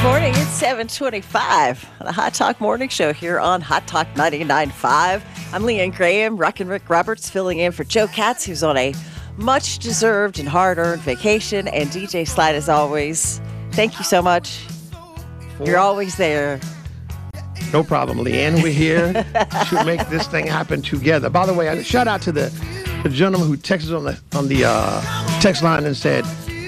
Morning, it's 7:25 on the Hot Talk Morning Show here on Hot Talk 99.5. I'm Leanne Graham, Rockin' Rick Roberts filling in for Joe Katz, who's on a much-deserved and hard-earned vacation. And DJ Slide, as always, thank you so much. You're always there. No problem, Leanne. We're here to make this thing happen together. By the way, a shout out to the gentleman who texted on the text line and said,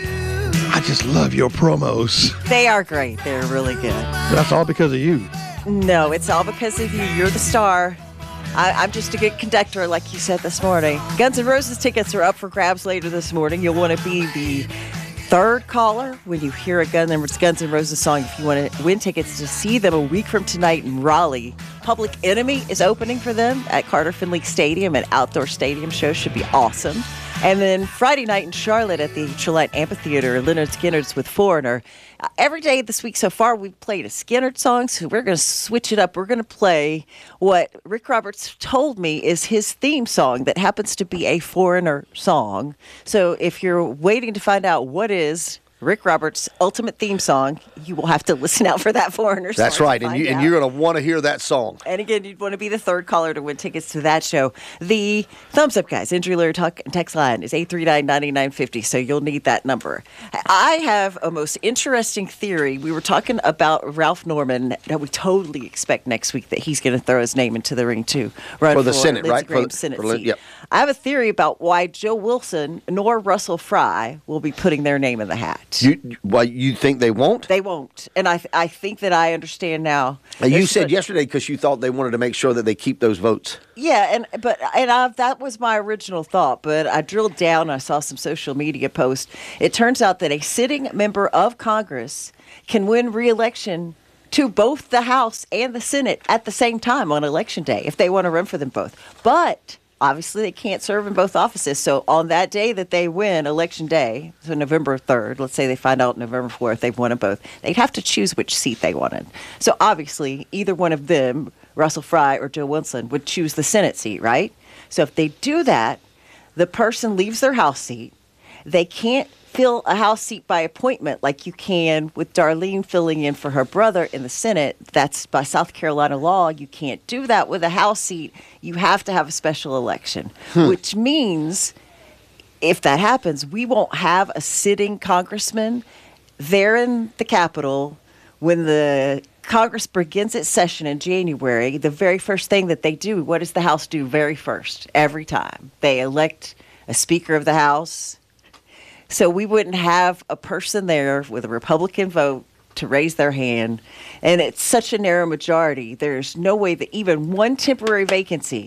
I just love your promos. They are great. They're really good. That's all because of you. No, it's all because of you. You're the star. I'm just a good conductor, like you said this morning. Guns N' Roses tickets are up for grabs later this morning. You'll want to be the third caller when you hear a Guns N' Roses song. If you want to win tickets to see them a week from tonight in Raleigh, Public Enemy is opening for them at Carter Finley Stadium. An outdoor stadium show should be awesome. And then Friday night in Charlotte at the Trelite Amphitheater, Leonard Skinner's with Foreigner. Every day this week so far, we've played a Skynyrd song, so we're going to switch it up. We're going to play what Rick Roberts told me is his theme song that happens to be a Foreigner song. So if you're waiting to find out what is Rick Roberts' ultimate theme song, you will have to listen out for that Foreigner song. That's right, and you're going to want to hear that song. And again, you'd want to be the third caller to win tickets to that show. The Thumbs Up Guys, Injury Lawyer Talk and Text line is 839-9950, so you'll need that number. I have a most interesting theory. We were talking about Ralph Norman, that we totally expect next week that he's going to throw his name into the ring to run for the Senate, right? For the Senate seat. Yep. I have a theory about why Joe Wilson nor Russell Fry will be putting their name in the hat. You think they won't? They won't. And I think that I understand now. You said yesterday because you thought they wanted to make sure that they keep those votes. Yeah, that was my original thought, but I drilled down and I saw some social media posts. It turns out that a sitting member of Congress can win re-election to both the House and the Senate at the same time on Election Day if they want to run for them both. But obviously, they can't serve in both offices. So on that day that they win, Election Day, so November 3rd, let's say they find out November 4th they've won them both, they'd have to choose which seat they wanted. So obviously, either one of them, Russell Fry or Joe Wilson, would choose the Senate seat, right? So if they do that, the person leaves their House seat. They can't fill a House seat by appointment like you can with Darlene filling in for her brother in the Senate. That's by South Carolina law. You can't do that with a House seat. You have to have a special election, which means if that happens, we won't have a sitting congressman there in the Capitol when the Congress begins its session in January. The very first thing that they do, what does the House do very first every time? They elect a Speaker of the House. So we wouldn't have a person there with a Republican vote to raise their hand. And it's such a narrow majority. There's no way that even one temporary vacancy,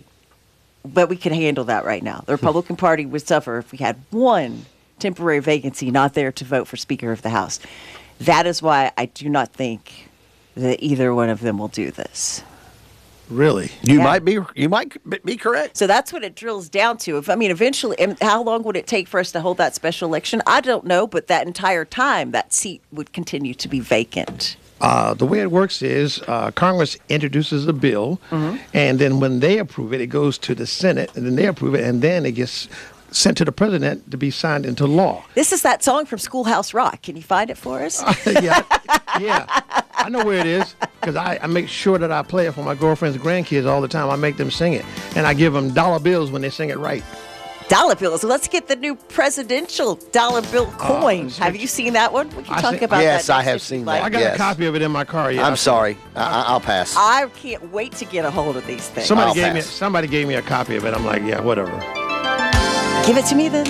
but we can handle that right now. The Republican Party would suffer if we had one temporary vacancy not there to vote for Speaker of the House. That is why I do not think that either one of them will do this. Really? You might be correct. So that's what it drills down to. Eventually, and how long would it take for us to hold that special election? I don't know, but that entire time, that seat would continue to be vacant. The way it works is Congress introduces a bill, and then when they approve it, it goes to the Senate, and then they approve it, and then it gets sent to the president to be signed into law. This is that song from Schoolhouse Rock. Can you find it for us? Yeah. I know where it is because I make sure that I play it for my girlfriends and grandkids all the time. I make them sing it, and I give them dollar bills when they sing it right. Dollar bills. Let's get the new presidential dollar bill coin. Have you seen that one? We can talk about that. Yes, I have seen that. I got a copy of it in my car. Yeah, I'm sorry. I'll pass. I can't wait to get a hold of these things. Somebody gave me a copy of it. I'm like, yeah, whatever. Give it to me then.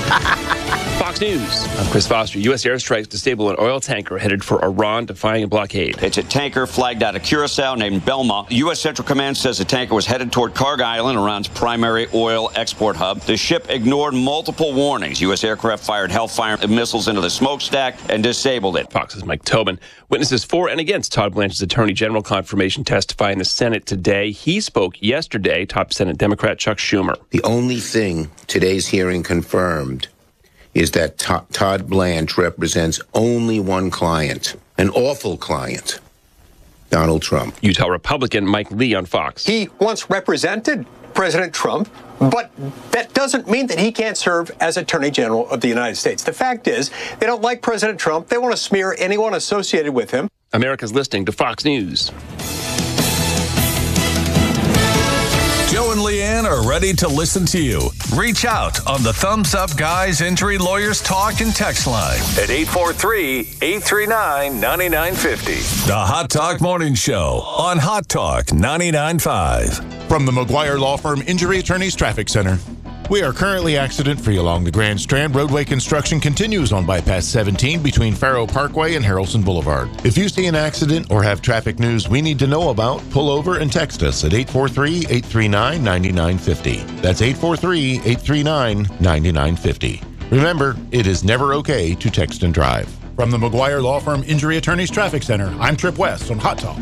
Fox News. I'm Chris Foster. U.S. airstrikes disable an oil tanker headed for Iran, defying a blockade. It's a tanker flagged out of Curacao named Belma. The U.S. Central Command says the tanker was headed toward Karg Island, Iran's primary oil export hub. The ship ignored multiple warnings. U.S. aircraft fired Hellfire missiles into the smokestack and disabled it. Fox's Mike Tobin. Witnesses for and against Todd Blanche's Attorney General confirmation testify in the Senate today. He spoke yesterday, top Senate Democrat Chuck Schumer. The only thing today's hearing confirmed is that Todd Blanche represents only one client, an awful client, Donald Trump. Utah Republican Mike Lee on Fox. He once represented President Trump, but that doesn't mean that he can't serve as Attorney General of the United States. The fact is, they don't like President Trump. They want to smear anyone associated with him. America's listening to Fox News. Joe and Leanne are ready to listen to you. Reach out on the Thumbs Up Guys Injury Lawyers Talk and Text line at 843-839-9950. The Hot Talk Morning Show on Hot Talk 99.5. From the McGuire Law Firm Injury Attorneys Traffic Center. We are currently accident-free along the Grand Strand. Roadway construction continues on Bypass 17 between Faro Parkway and Harrelson Boulevard. If you see an accident or have traffic news we need to know about, pull over and text us at 843-839-9950. That's 843-839-9950. Remember, it is never okay to text and drive. From the McGuire Law Firm Injury Attorneys Traffic Center, I'm Trip West on Hot Talk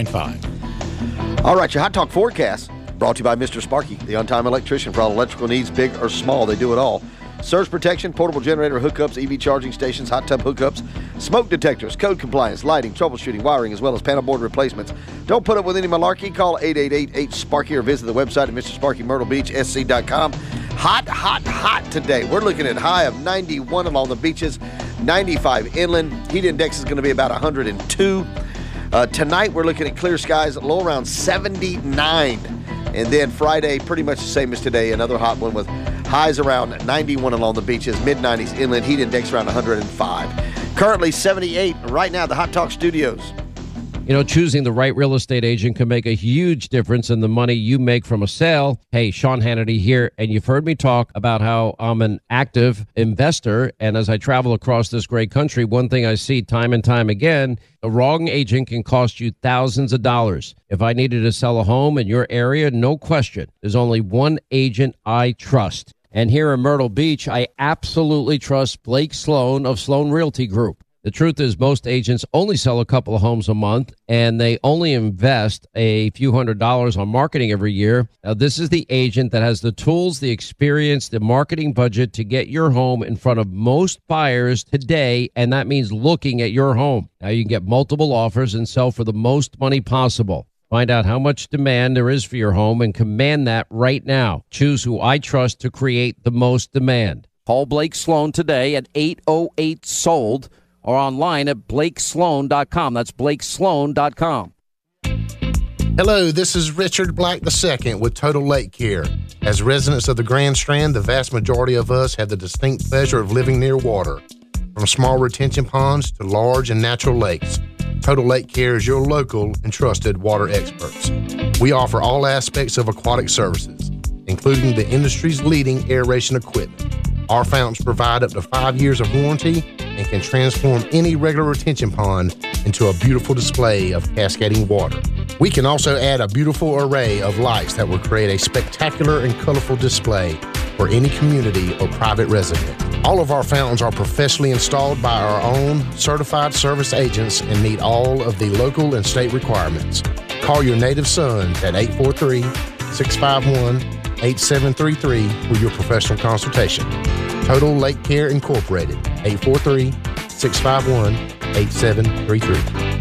99.5. All right, your Hot Talk forecast brought to you by Mr. Sparky, the on-time electrician for all electrical needs, big or small. They do it all. Surge protection, portable generator hookups, EV charging stations, hot tub hookups, smoke detectors, code compliance, lighting, troubleshooting, wiring, as well as panel board replacements. Don't put up with any malarkey. Call 888-8-SPARKY or visit the website at MrSparkyMyrtleBeachSC.com. Hot, hot, hot today. We're looking at high of 91 along the beaches, 95 inland. Heat index is going to be about 102. Tonight, we're looking at clear skies, low around 79. And then Friday, pretty much the same as today, another hot one with highs around 91 along the beaches, mid-90s inland, heat index around 105. Currently 78 right now at the Hot Talk Studios. You know, choosing the right real estate agent can make a huge difference in the money you make from a sale. Hey, Sean Hannity here, and you've heard me talk about how I'm an active investor, and as I travel across this great country, one thing I see time and time again, the wrong agent can cost you thousands of dollars. If I needed to sell a home in your area, no question, there's only one agent I trust. And here in Myrtle Beach, I absolutely trust Blake Sloan of Sloan Realty Group. The truth is most agents only sell a couple of homes a month, and they only invest a few $100s on marketing every year. Now, this is the agent that has the tools, the experience, the marketing budget to get your home in front of most buyers today, and that means looking at your home. Now, you can get multiple offers and sell for the most money possible. Find out how much demand there is for your home and command that right now. Choose who I trust to create the most demand. Call Blake Sloan today at 808-SOLD. or online at blakesloan.com. That's blakesloan.com. Hello, this is Richard Black II with Total Lake Care. As residents of the Grand Strand, the vast majority of us have the distinct pleasure of living near water. From small retention ponds to large and natural lakes, Total Lake Care is your local and trusted water experts. We offer all aspects of aquatic services, including the industry's leading aeration equipment. Our fountains provide up to 5 years of warranty and can transform any regular retention pond into a beautiful display of cascading water. We can also add a beautiful array of lights that will create a spectacular and colorful display for any community or private resident. All of our fountains are professionally installed by our own certified service agents and meet all of the local and state requirements. Call your native son at 843-651-8733 for your professional consultation. Total Lake Care Incorporated, 843-651-8733.